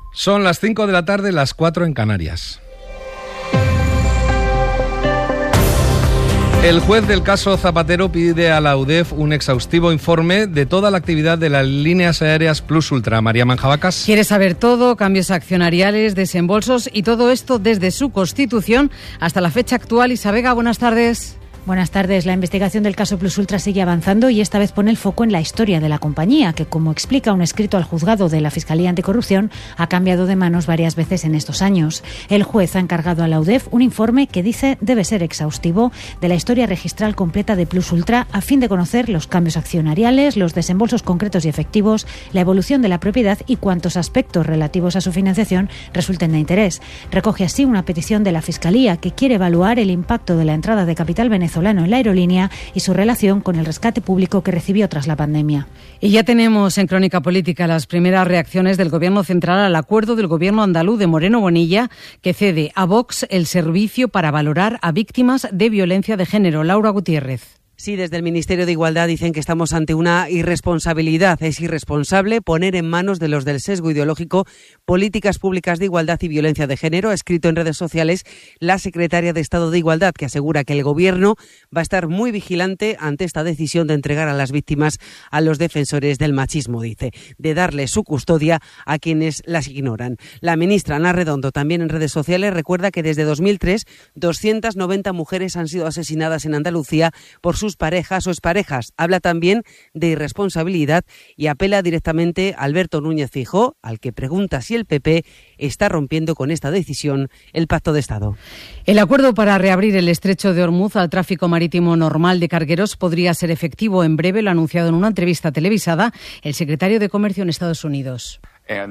Son las 5 de la tarde, las 4 en Canarias. El juez del caso Zapatero pide a la UDEF un exhaustivo informe de toda la actividad de las líneas aéreas Plus Ultra. María Manjabacas. Quiere saber todo, cambios accionariales, desembolsos y todo esto desde su constitución hasta la fecha actual. Isabega, buenas tardes. Buenas tardes. La investigación del caso Plus Ultra sigue avanzando y esta vez pone el foco en la historia de la compañía, que, como explica un escrito al juzgado de la Fiscalía Anticorrupción, ha cambiado de manos varias veces en estos años. El juez ha encargado a la UDEF un informe que dice debe ser exhaustivo de la historia registral completa de Plus Ultra a fin de conocer los cambios accionariales, los desembolsos concretos y efectivos, la evolución de la propiedad y cuantos aspectos relativos a su financiación resulten de interés. Recoge así una petición de la Fiscalía que quiere evaluar el impacto de la entrada de capital venezolano en la aerolínea y su relación con el rescate público que recibió tras la pandemia. Y ya tenemos en Crónica Política las primeras reacciones del Gobierno central al acuerdo del Gobierno andaluz de Moreno Bonilla que cede a Vox el servicio para valorar a víctimas de violencia de género. Laura Gutiérrez. Sí, desde el Ministerio de Igualdad dicen que estamos ante una irresponsabilidad. Es irresponsable poner en manos de los del sesgo ideológico políticas públicas de igualdad y violencia de género, ha escrito en redes sociales la secretaria de Estado de Igualdad, que asegura que el Gobierno va a estar muy vigilante ante esta decisión de entregar a las víctimas a los defensores del machismo, dice, de darle su custodia a quienes las ignoran. La ministra Ana Redondo, también en redes sociales, recuerda que desde 2003 290 mujeres han sido asesinadas en Andalucía por sus parejas o exparejas. Habla también de irresponsabilidad y apela directamente a Alberto Núñez Feijóo, al que pregunta si el PP está rompiendo con esta decisión el Pacto de Estado. El acuerdo para reabrir el estrecho de Ormuz al tráfico marítimo normal de cargueros podría ser efectivo en breve, lo ha anunciado en una entrevista televisada el secretario de Comercio en Estados Unidos.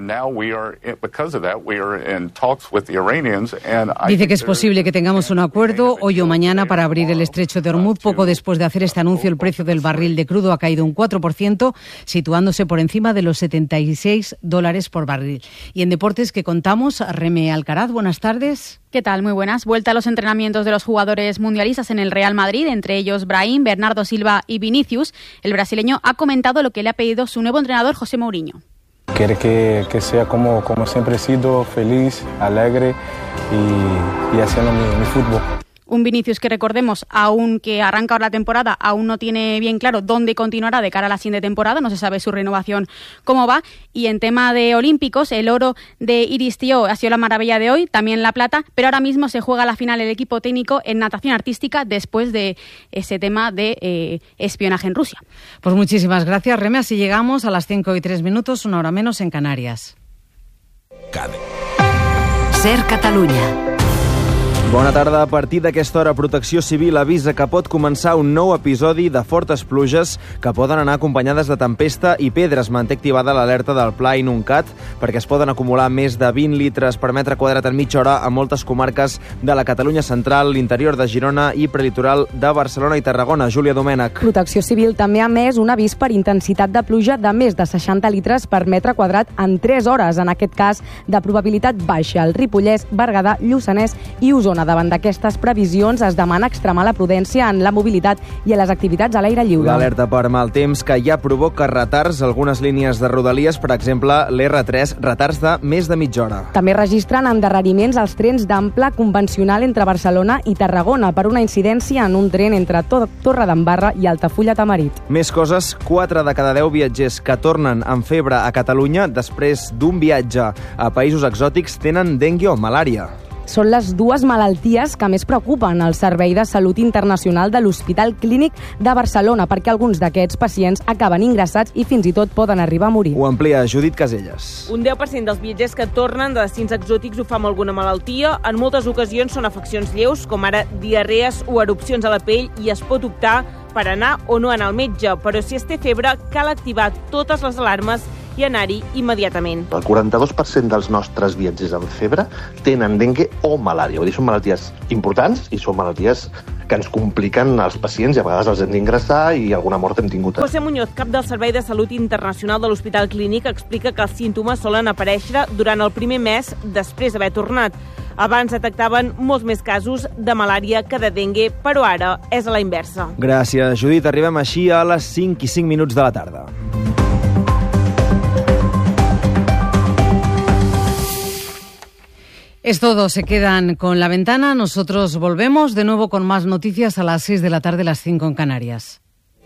Dice que es posible que tengamos un acuerdo hoy o mañana para abrir el estrecho de Ormuz. Poco después de hacer este anuncio, el precio del barril de crudo ha caído un 4%, situándose por encima de los $76 por barril. Y en deportes que contamos, Reme Alcaraz, buenas tardes. ¿Qué tal? Muy buenas. Vuelta a los entrenamientos de los jugadores mundialistas en el Real Madrid, entre ellos Brahim, Bernardo Silva y Vinicius. El brasileño ha comentado lo que le ha pedido su nuevo entrenador, José Mourinho. Quiere que sea como siempre he sido, feliz, alegre y haciendo mi fútbol. Un Vinicius que, recordemos, aunque arranca ahora la temporada, aún no tiene bien claro dónde continuará de cara a la siguiente temporada, no se sabe su renovación cómo va. Y en tema de olímpicos, el oro de Iris Thiaw ha sido la maravilla de hoy, también la plata, pero ahora mismo se juega la final el equipo técnico en natación artística después de ese tema de espionaje en Rusia. Pues muchísimas gracias, Reme. Así llegamos a las 5:03, una hora menos en Canarias. Ser Catalunya. Bona tarda. A partir d'aquesta hora, Protecció Civil avisa que pot començar un nou episodi de fortes pluges que poden anar acompanyades de tempesta i pedres. Manté activada l'alerta del Pla Inuncat perquè es poden acumular més de 20 litres per metre quadrat en mitja hora a moltes comarques de la Catalunya central, l'interior de Girona i prelitoral de Barcelona i Tarragona. Júlia Domènech. Protecció Civil també ha emès un avís per intensitat de pluja de més de 60 litres per metre quadrat en 3 hores, en aquest cas de probabilitat baixa al Ripollès, Berguedà, Lluçanès i Osona. Davant d'aquestes previsions es demana extremar la prudència en la mobilitat i a les activitats a l'aire lliure. L'alerta per mal temps que ja provoca retards a algunes línies de Rodalies, per exemple l'R3, retards de més de mitja hora. També registren endarreriments als trens d'ample convencional entre Barcelona i Tarragona per una incidència en un tren entre Torredembarra i Altafulla Tamarit. Més coses, 4 de cada 10 viatgers que tornen amb febre a Catalunya després d'un viatge a països exòtics tenen dengue o malària. Són les dues malalties que més preocupen al Servei de Salut Internacional de l'Hospital Clínic de Barcelona, perquè alguns d'aquests pacients acaben ingressats i fins i tot poden arribar a morir. Ho amplia Judit Caselles. Un 10% dels viatgers que tornen de destins exòtics ho fa amb alguna malaltia. En moltes ocasions són afeccions lleus, com ara diarrees o erupcions a la pell, i es pot optar per anar o no anar al metge. Però si es té febre, cal activar totes les alarmes i anar-hi immediatament. El 42% dels nostres viatgers amb febre tenen dengue o malària. Vull dir, són malalties importants i són malalties que ens compliquen els pacients i a vegades els hem d'ingressar i alguna mort hem tingut. José Muñoz, cap del Servei de Salut Internacional de l'Hospital Clínic, explica que els símptomes solen aparèixer durant el primer mes després d'haver tornat. Abans detectaven molts més casos de malària que de dengue, però ara és a la inversa. Gràcies, Judit. Arribem així a les 5:05 de la tarda. Es todo, se quedan con La Ventana. Nosotros volvemos de nuevo con más noticias a las 6 de la tarde, las 5 en Canarias.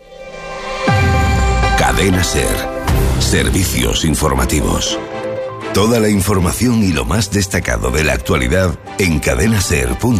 Cadena SER. Servicios informativos. Toda la información y lo más destacado de la actualidad en cadenaser.es.